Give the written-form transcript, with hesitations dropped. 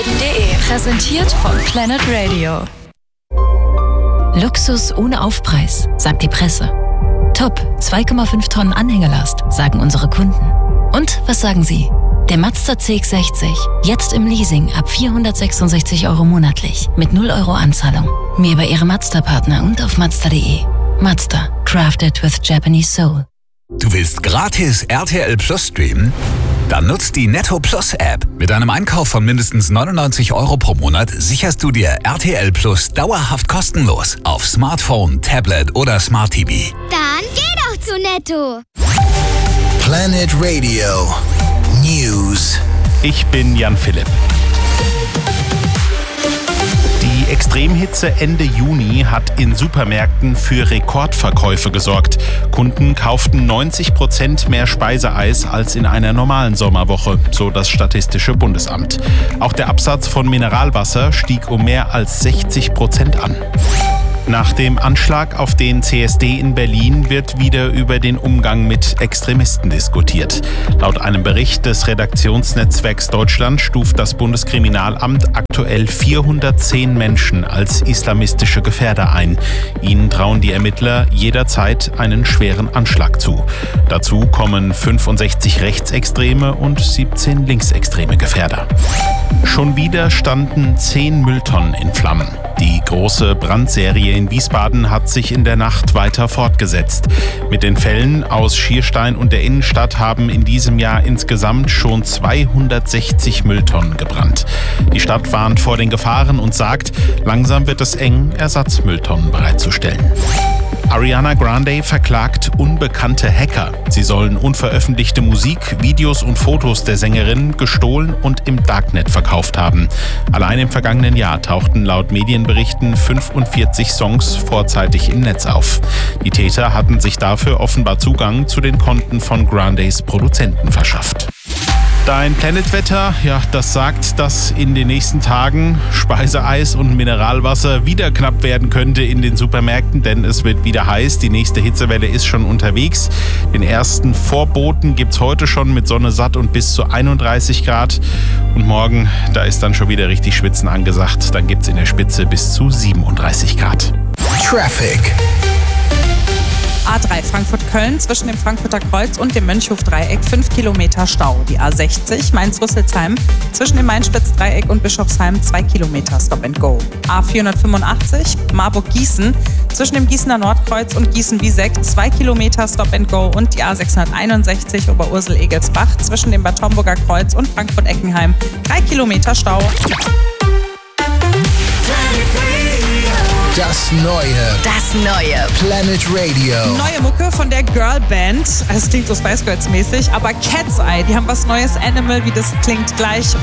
planethelden.de. Präsentiert von Planet Radio. Luxus ohne Aufpreis, sagt die Presse. Top, 2,5 Tonnen Anhängelast, sagen unsere Kunden. Und was sagen Sie? Der Mazda CX-60, jetzt im Leasing ab 466 € monatlich, mit 0 € Anzahlung. Mehr bei Ihrem Mazda-Partner und auf Mazda.de. Mazda, crafted with Japanese soul. Du willst gratis RTL Plus streamen? Dann nutzt die Netto Plus App. Mit einem Einkauf von mindestens 99 € pro Monat sicherst du dir RTL Plus dauerhaft kostenlos auf Smartphone, Tablet oder Smart TV. Dann geh doch zu Netto. Planet Radio News. Ich bin Jan Philipp. Die Extremhitze Ende Juni hat in Supermärkten für Rekordverkäufe gesorgt. Kunden kauften 90% mehr Speiseeis als in einer normalen Sommerwoche, so das Statistische Bundesamt. Auch der Absatz von Mineralwasser stieg um mehr als 60% an. Nach dem Anschlag auf den CSD in Berlin wird wieder über den Umgang mit Extremisten diskutiert. Laut einem Bericht des Redaktionsnetzwerks Deutschland stuft das Bundeskriminalamt aktuell 410 Menschen als islamistische Gefährder ein. Ihnen trauen die Ermittler jederzeit einen schweren Anschlag zu. Dazu kommen 65 rechtsextreme und 17 linksextreme Gefährder. Schon wieder standen 10 Mülltonnen in Flammen. Die große Brandserie in Wiesbaden hat sich in der Nacht weiter fortgesetzt. Mit den Fällen aus Schierstein und der Innenstadt haben in diesem Jahr insgesamt schon 260 Mülltonnen gebrannt. Die Stadt warnt vor den Gefahren und sagt, langsam wird es eng, Ersatzmülltonnen bereitzustellen. Ariana Grande verklagt unbekannte Hacker. Sie sollen unveröffentlichte Musik, Videos und Fotos der Sängerin gestohlen und im Darknet verkauft haben. Allein im vergangenen Jahr tauchten laut Medienberichten 45 Songs vorzeitig im Netz auf. Die Täter hatten sich dafür offenbar Zugang zu den Konten von Grandes Produzenten verschafft. Dein Planetwetter, ja, das sagt, dass in den nächsten Tagen Speiseeis und Mineralwasser wieder knapp werden könnte in den Supermärkten, denn es wird wieder heiß. Die nächste Hitzewelle ist schon unterwegs. Den ersten Vorboten gibt's heute schon mit Sonne satt und bis zu 31 Grad. Und morgen, da ist dann schon wieder richtig Schwitzen angesagt. Dann gibt's in der Spitze bis zu 37 Grad. Traffic. A3 Frankfurt-Köln zwischen dem Frankfurter Kreuz und dem Mönchhof-Dreieck 5 Kilometer Stau. Die A60 Mainz-Rüsselsheim zwischen dem Mainspitz-Dreieck und Bischofsheim 2 Kilometer Stop and Go. A485 Marburg-Gießen zwischen dem Gießener Nordkreuz und Gießen-Wieseck 2 Kilometer Stop and Go und die A661 Oberursel-Egelsbach zwischen dem Bad Homburger Kreuz und Frankfurt-Eckenheim 3 Kilometer Stau. Das neue Planet Radio. Neue Mucke von der Girlband. Es klingt so Spice Girls mäßig, aber Cat's Eye, die haben was Neues. Animal, wie das klingt, gleich